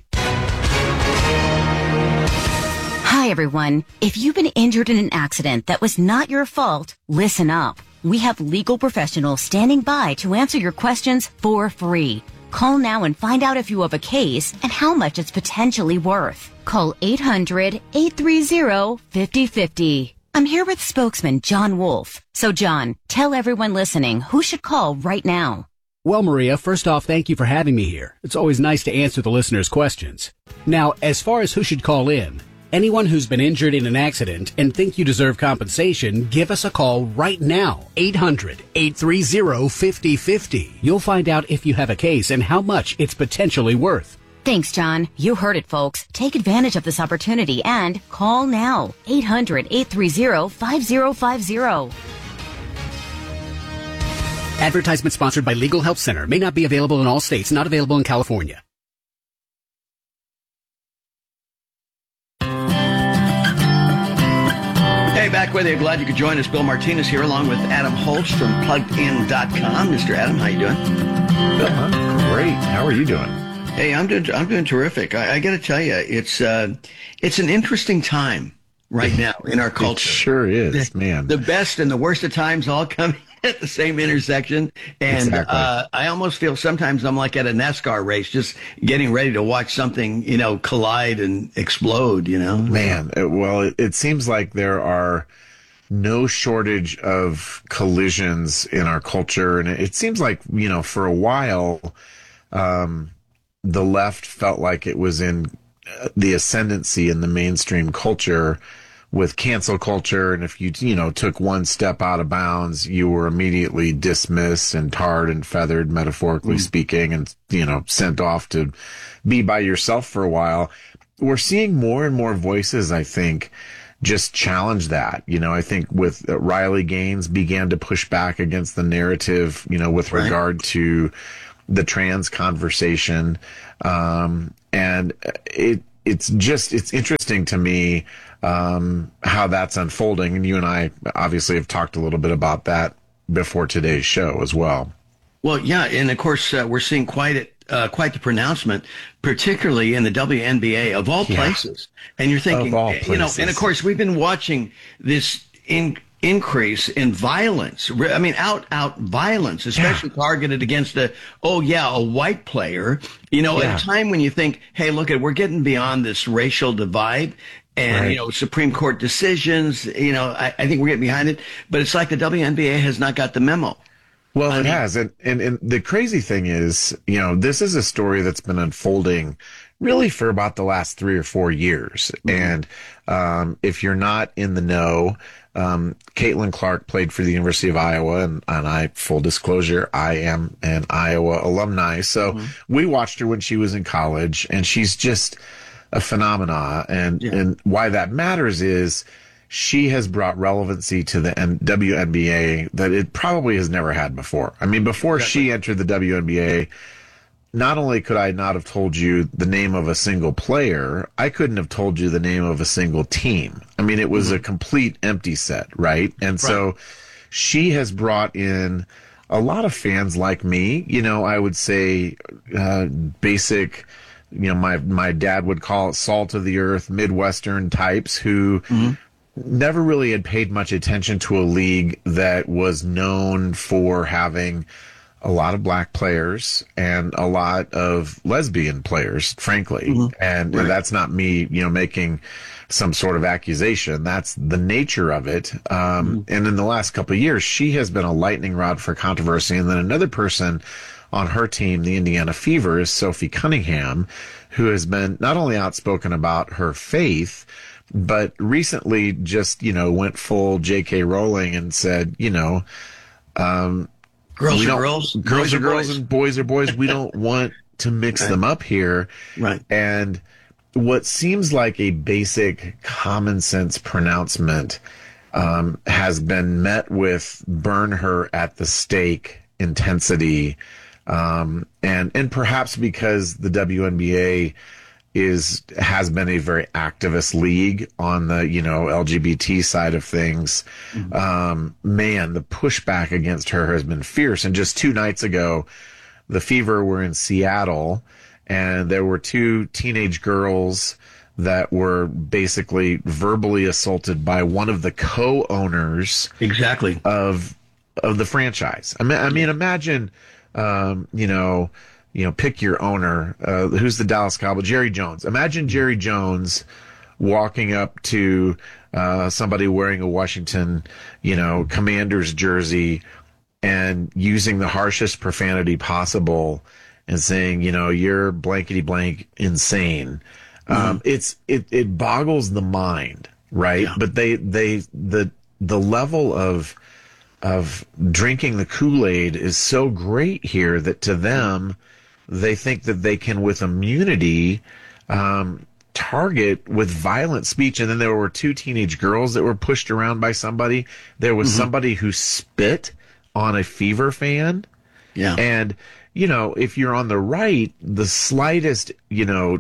Hi, everyone. If you've been injured in an accident that was not your fault, listen up. We have legal professionals standing by to answer your questions for free. Call now and find out if you have a case and how much it's potentially worth. Call eight hundred, eight three zero, five zero five zero. I'm here with spokesman John Wolf. So, John, tell everyone listening who should call right now. Well, Maria, first off, thank you for having me here. It's always nice to answer the listeners' questions. Now, as far as who should call in, anyone who's been injured in an accident and think you deserve compensation, give us a call right now. eight hundred, eight three zero, five zero five zero. You'll find out if you have a case and how much it's potentially worth. Thanks, John. You heard it, folks. Take advantage of this opportunity and call now. eight hundred, eight three zero, five zero five zero. Advertisement sponsored by Legal Help Center. May not be available in all states. Not available in California. Hey, back with you. Glad you could join us. Bill Martinez here along with Adam Holtz from plugged in dot com. Mister Adam, how you doing? Bill, I'm great. How are you doing? Hey, I'm doing I'm doing terrific. I, I got to tell you, it's uh, it's an interesting time right now in our culture. It sure is, the, man. The best and the worst of times all coming at the same intersection, and exactly. uh, I almost feel sometimes I'm like at a NASCAR race, just getting ready to watch something, you know, collide and explode. You know, man. It, well, it, it seems like there are no shortage of collisions in our culture, and it, it seems like, you know, for a while. Um, the left felt like it was in the ascendancy in the mainstream culture with cancel culture. And if you, you know, took one step out of bounds, you were immediately dismissed and tarred and feathered, metaphorically mm. speaking, and, you know, sent off to be by yourself for a while. We're seeing more and more voices, I think, just challenge that. You know, I think with uh, Riley Gaines began to push back against the narrative, you know, with right. regard to the trans conversation. Um, and it, it's just, it's interesting to me, um, how that's unfolding. And you and I obviously have talked a little bit about that before today's show as well. Well, yeah. And of course, uh, we're seeing quite a, uh, quite the pronouncement, particularly in the W N B A of all places. Yeah. And you're thinking, you know, and of course, we've been watching this in, increase in violence. I mean, out, out violence, especially yeah. targeted against a, oh yeah, a white player, you know, yeah. at a time when you think, hey, look at, we're getting beyond this racial divide and, right. you know, Supreme Court decisions, you know, I, I think we're getting behind it, but it's like the W N B A has not got the memo. Well, I it mean, has. And, and, and the crazy thing is, you know, this is a story that's been unfolding really for about the last three or four years. Mm-hmm. And, um, if you're not in the know, Um, Caitlin Clark played for the University of Iowa, and, and I, full disclosure, I am an Iowa alumni. So mm-hmm. we watched her when she was in college, and she's just a phenomena. And, yeah. and why that matters is she has brought relevancy to the N- W N B A that it probably has never had before. I mean, before exactly. she entered the W N B A, not only could I not have told you the name of a single player, I couldn't have told you the name of a single team. I mean, it was mm-hmm. a complete empty set, right? And right. so she has brought in a lot of fans like me. You know, I would say uh, basic, you know, my, my dad would call it salt of the earth, Midwestern types who mm-hmm. never really had paid much attention to a league that was known for having a lot of black players and a lot of lesbian players, frankly. Mm-hmm. And right. that's not me, you know, making some sort of accusation. That's the nature of it. Um, mm-hmm. And in the last couple of years, she has been a lightning rod for controversy. And then another person on her team, the Indiana Fever, is Sophie Cunningham, who has been not only outspoken about her faith, but recently just, you know, went full J K Rowling and said, you know, um, Girls are girls, girls are girls, and boys are boys. We don't want to mix right. them up here. Right. And what seems like a basic common sense pronouncement um, has been met with burn her at the stake intensity. Um, and, and perhaps because the W N B A is, has been a very activist league on the, you know, L G B T side of things. Mm-hmm. Um, man, the pushback against her has been fierce. And just two nights ago, the Fever were in Seattle, and there were two teenage girls that were basically verbally assaulted by one of the co-owners exactly of, of the franchise. I mean, I mean, imagine, um, you know, You know, pick your owner. Uh, who's the Dallas Cowboys? Jerry Jones. Imagine Jerry Jones walking up to uh, somebody wearing a Washington, you know, Commanders jersey and using the harshest profanity possible and saying, you know, you're blankety blank insane. Mm-hmm. Um, it's it it boggles the mind, right? Yeah. But they they the the level of of drinking the Kool-Aid is so great here that to them, they think that they can, with immunity, um, target with violent speech. And then there were two teenage girls that were pushed around by somebody. There was mm-hmm. somebody who spit on a Fever fan. Yeah. And, you know, if you're on the right, the slightest, you know,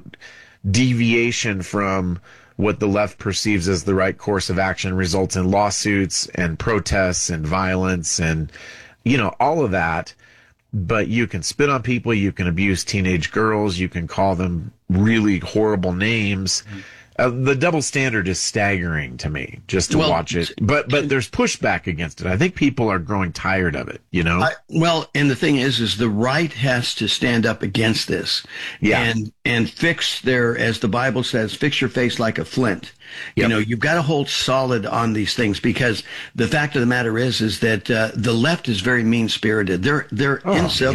deviation from what the left perceives as the right course of action results in lawsuits and protests and violence and, you know, all of that. But you can spit on people, you can abuse teenage girls, you can call them really horrible names. Mm-hmm. Uh, the double standard is staggering to me, just to well, watch it. But but there's pushback against it. I think people are growing tired of it, you know? I, well, and the thing is, is the right has to stand up against this. Yeah. And, and fix their, as the Bible says, fix your face like a flint. Yep. You know, you've got to hold solid on these things, because the fact of the matter is, is that uh, the left is very mean-spirited. They're, they're oh, incivil. Yeah.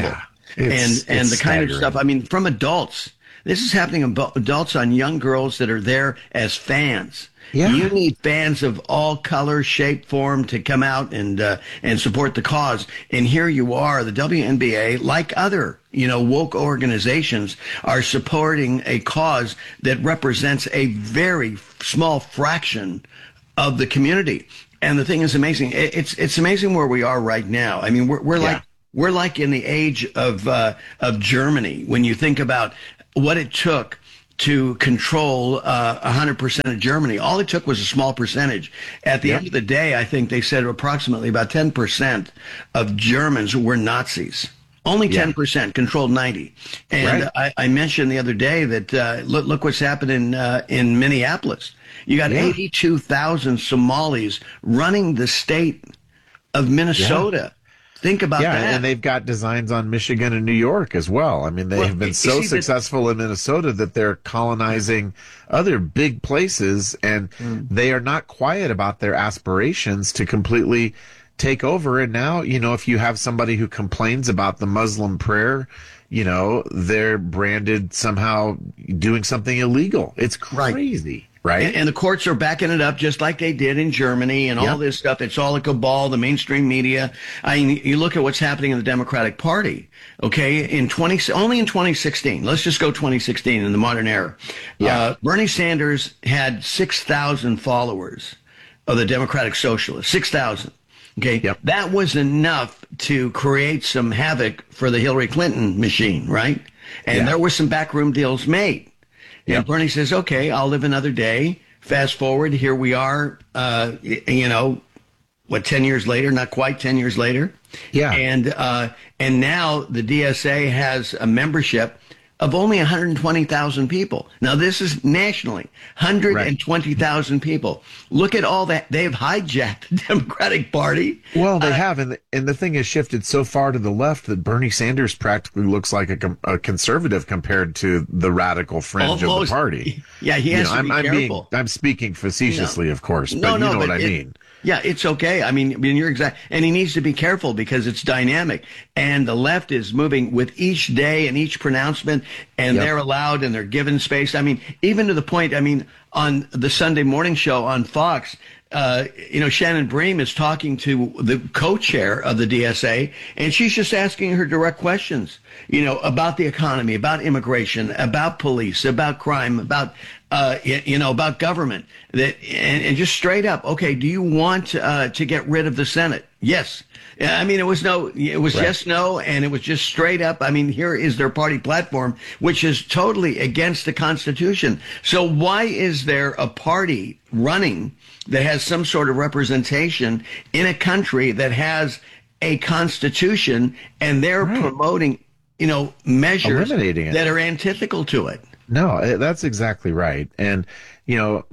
It's, and, and it's the kind staggering. of stuff, I mean, from adults. This is happening about adults on young girls that are there as fans. Yeah. You need fans of all color, shape, form to come out and uh, and support the cause. And here you are, the W N B A, like other, you know, woke organizations, are supporting a cause that represents a very small fraction of the community. And the thing is amazing. It, it's it's amazing where we are right now. I mean, we're we're Yeah. like we're like in the age of uh, of Germany when you think about what it took to control uh, one hundred percent of Germany. All it took was a small percentage. At the Yep. end of the day, I think they said approximately about ten percent of Germans were Nazis. Only ten percent controlled ninety. And Right. I, I mentioned the other day that uh, look, look what's happening uh, in Minneapolis. You got Yeah. eighty-two thousand Somalis running the state of Minnesota. Think about yeah, that. and they've got designs on Michigan and New York as well. I mean, they Well, have been you so see that- successful in Minnesota that they're colonizing other big places, and Hmm. they are not quiet about their aspirations to completely take over. And now, you know, if you have somebody who complains about the Muslim prayer, you know, they're branded somehow doing something illegal. It's crazy. Right. And, and the courts are backing it up just like they did in Germany and all Yep. this stuff. It's all a cabal, the mainstream media. I mean, you look at what's happening in the Democratic Party, okay, in twenty, only in twenty sixteen. Let's just go twenty sixteen in the modern era. Yeah. Uh, Bernie Sanders had six thousand followers of the Democratic Socialists, six thousand. Okay. Yep. That was enough to create some havoc for the Hillary Clinton machine, right? And Yeah. there were some backroom deals made. Yep. And Bernie says, okay, I'll live another day. Fast forward, here we are, uh, y- you know, what, ten years later, not quite ten years later. Yeah. And, uh, and now the D S A has a membership of only one hundred twenty thousand people. Now, this is nationally, one hundred twenty thousand people. Look at all that. They've hijacked the Democratic Party. Well, they Uh, have, and the, and the thing has shifted so far to the left that Bernie Sanders practically looks like a, com- a conservative compared to the radical fringe of Almost. the party. Yeah, he You has know, to I'm, be I'm careful. Being, I'm speaking facetiously, of course, but No, you no, know but what I it- mean. Yeah, it's okay. I mean, I mean, you're exact, and he needs to be careful because it's dynamic, and the left is moving with each day and each pronouncement, and Yep. they're allowed and they're given space. I mean, even to the point, I mean, on the Sunday morning show on Fox, uh, you know, Shannon Bream is talking to the co-chair of the D S A, and she's just asking her direct questions, you know, about the economy, about immigration, about police, about crime, about, uh, y- you know, about government. That and, and just straight up, okay, do you want uh, to get rid of the Senate? Yes. I mean, it was no, it was Right. yes, no, and it was just straight up. I mean, here is their party platform, which is totally against the Constitution. So why is there a party running that has some sort of representation in a country that has a constitution, and they're Right. promoting, you know, measures Eliminating it. that are antithetical to it? No, eh, that's exactly right. And, you know,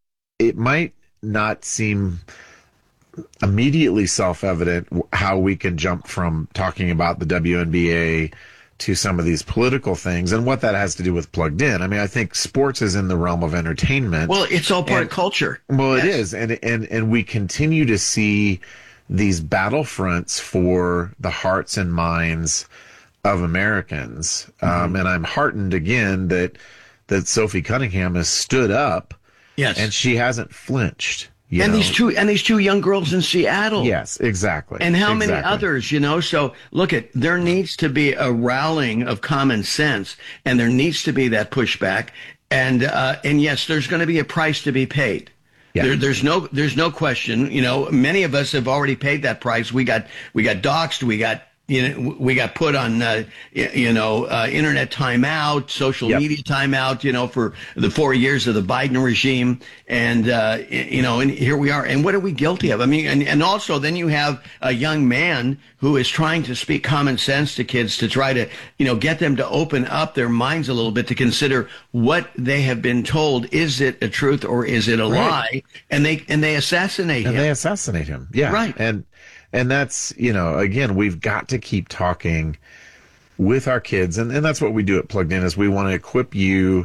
it might not seem immediately self-evident w- how we can jump from talking about the W N B A to some of these political things and what that has to do with Plugged In. I mean, I think sports is in the realm of entertainment. Well, it's all part And- of culture. Well, it Yes. is, and and and we continue to see these battlefronts for the hearts and minds of Americans. Mm-hmm. Um, and I'm heartened again that that Sophie Cunningham has stood up, Yes. and she hasn't flinched. You and know? these two and these two young girls in Seattle. yes, exactly, And how many Exactly. others, you know? So look at, there needs to be a rallying of common sense, and there needs to be that pushback. And, uh, and yes, there's going to be a price to be paid. Yeah. There, there's no, there's no question. You know, many of us have already paid that price. We got, we got doxxed. We got, you know, we got put on, uh, y- you know, uh, internet timeout, social Yep. media timeout, you know, for the four years of the Biden regime. And, uh, y- you know, and here we are. And what are we guilty of? I mean, and, and also then you have a young man who is trying to speak common sense to kids to try to, you know, get them to open up their minds a little bit to consider what they have been told. Is it a truth or is it a Right. lie? And they, and they assassinate and him. they assassinate him. Yeah, Right. And and that's, you know, again, we've got to keep talking with our kids, and and that's what we do at Plugged In, is we want to equip you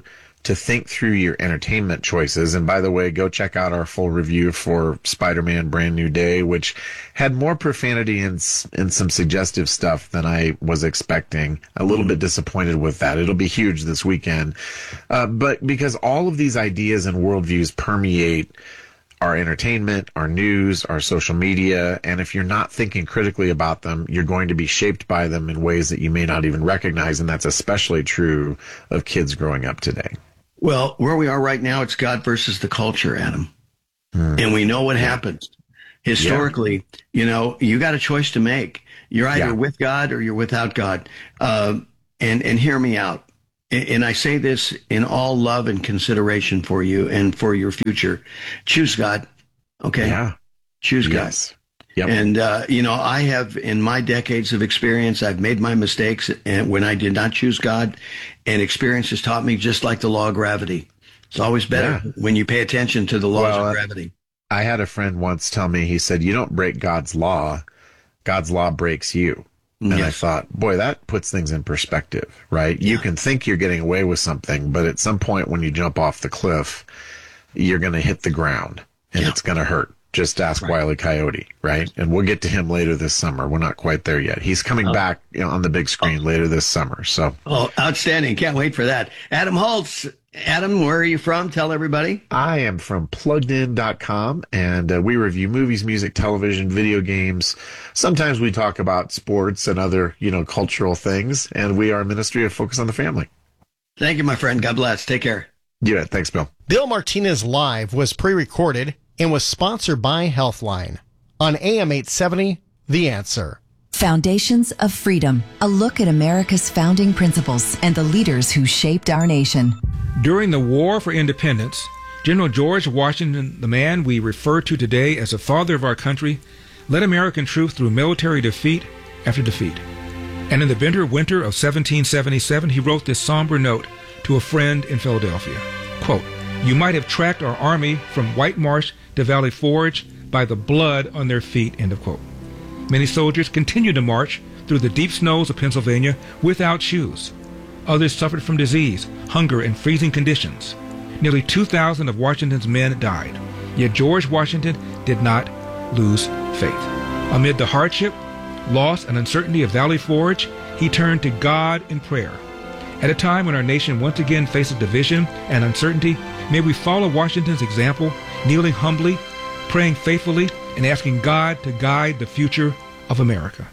to think through your entertainment choices. And by the way, go check out our full review for Spider-Man Brand New Day, which had more profanity and, and some suggestive stuff than I was expecting. A little bit disappointed with that. It'll be huge this weekend. Uh, but because all of these ideas and worldviews permeate our entertainment, our news, our social media, and if you're not thinking critically about them, you're going to be shaped by them in ways that you may not even recognize, and that's especially true of kids growing up today. Well, where we are right now, it's God versus the culture, Adam. Hmm. And we know what yeah. happens. Historically, yeah. you know, you got a choice to make. You're either yeah. with God or you're without God. Uh, and, and hear me out. And, and I say this in all love and consideration for you and for your future. Choose God. Okay? Yeah. Choose God. Yes. Yep. And, uh, you know, I have, in my decades of experience, I've made my mistakes and when I did not choose God, and experience has taught me just like the law of gravity. It's always better yeah. when you pay attention to the laws well, of gravity. I had a friend once tell me, he said, you don't break God's law. God's law breaks you. And yes. I thought, boy, that puts things in perspective, right? Yeah. You can think you're getting away with something, but at some point when you jump off the cliff, you're going to hit the ground and yeah. it's going to hurt. Just ask right. Wile E. Coyote, right? And we'll get to him later this summer. We're not quite there yet. He's coming oh. back you know, on the big screen oh. later this summer. So, oh, outstanding! Can't wait for that. Adam Holz. Adam, where are you from? Tell everybody. I am from plugged in dot com, and uh, we review movies, music, television, video games. Sometimes we talk about sports and other, you know, cultural things. And we are a ministry of Focus on the Family. Thank you, my friend. God bless. Take care. Yeah, thanks, Bill. Bill Martinez Live was pre-recorded and was sponsored by Healthline on A M eight seventy, The Answer. Foundations of Freedom, a look at America's founding principles and the leaders who shaped our nation. During the War for Independence, General George Washington, the man we refer to today as the father of our country, led American troops through military defeat after defeat. And in the bitter winter of seventeen seventy-seven, he wrote this somber note to a friend in Philadelphia. Quote, "You might have tracked our army from White Marsh to Valley Forge by the blood on their feet," end of quote. Many soldiers continued to march through the deep snows of Pennsylvania without shoes. Others suffered from disease, hunger, and freezing conditions. Nearly two thousand of Washington's men died. Yet George Washington did not lose faith. Amid the hardship, loss, and uncertainty of Valley Forge, he turned to God in prayer. At a time when our nation once again faces division and uncertainty, may we follow Washington's example, kneeling humbly, praying faithfully, and asking God to guide the future of America.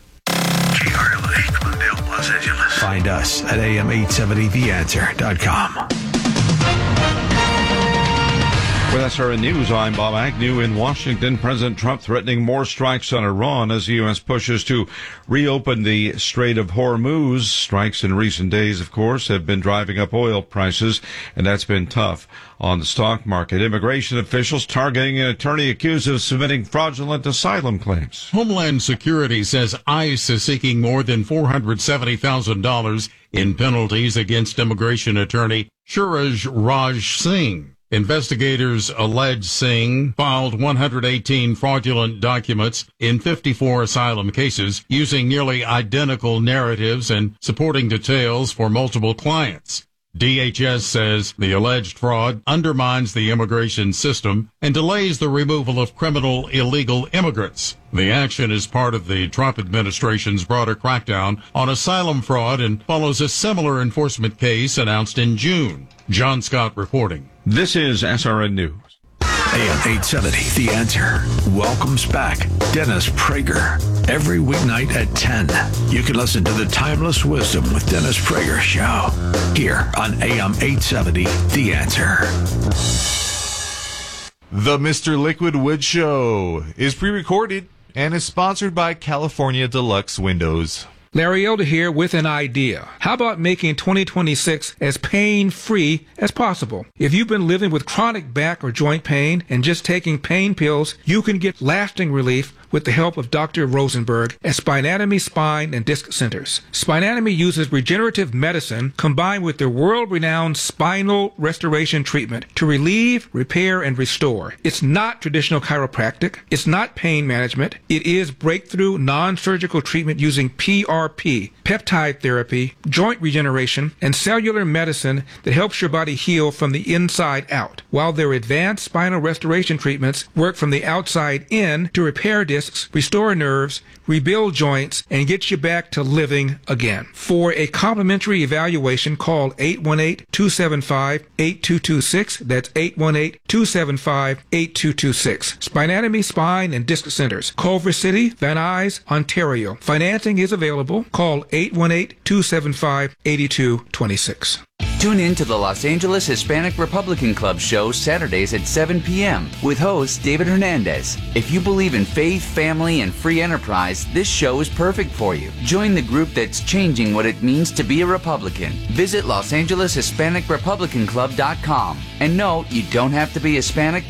G R L A, Glendale, Los Angeles. Find us at A M eight seventy the answer dot com. With S R N News, I'm Bob Agnew. In Washington, President Trump threatening more strikes on Iran as the U S pushes to reopen the Strait of Hormuz. Strikes in recent days, of course, have been driving up oil prices, and that's been tough on the stock market. Immigration officials targeting an attorney accused of submitting fraudulent asylum claims. Homeland Security says ICE is seeking more than four hundred seventy thousand dollars in penalties against immigration attorney Suraj Raj Singh. Investigators allege Singh filed one hundred eighteen fraudulent documents in fifty-four asylum cases using nearly identical narratives and supporting details for multiple clients. D H S says the alleged fraud undermines the immigration system and delays the removal of criminal illegal immigrants. The action is part of the Trump administration's broader crackdown on asylum fraud and follows a similar enforcement case announced in June. John Scott reporting. This is S R N News. A M eight seventy, The Answer, welcomes back Dennis Prager. Every weeknight at ten, you can listen to the Timeless Wisdom with Dennis Prager show here on A M eight seventy, The Answer. The Mister Liquid Wood Show is pre-recorded and is sponsored by California Deluxe Windows. Larry Elder here with an idea. How about making twenty twenty-six as pain-free as possible? If you've been living with chronic back or joint pain and just taking pain pills, you can get lasting relief with the help of Doctor Rosenberg at Spinatomy Spine and Disc Centers. Spinatomy uses regenerative medicine combined with their world-renowned spinal restoration treatment to relieve, repair, and restore. It's not traditional chiropractic. It's not pain management. It is breakthrough non-surgical treatment using P R P, peptide therapy, joint regeneration, and cellular medicine that helps your body heal from the inside out, while their advanced spinal restoration treatments work from the outside in to repair discs, restore nerves, rebuild joints, and get you back to living again. For a complimentary evaluation, call eight one eight, two seven five, eight two two six. That's eight one eight, two seven five, eight two two six. Spinatomy Spine and Disc Centers, Culver City, Van Nuys, Ontario. Financing is available. Call eight one eight, two seven five, eight two two six. Tune in to the Los Angeles Hispanic Republican Club show Saturdays at seven p.m. with host David Hernandez. If you believe in faith, family, and free enterprise, this show is perfect for you. Join the group that's changing what it means to be a Republican. Visit Los Angeles Hispanic Republican Club dot com. And no, you don't have to be Hispanic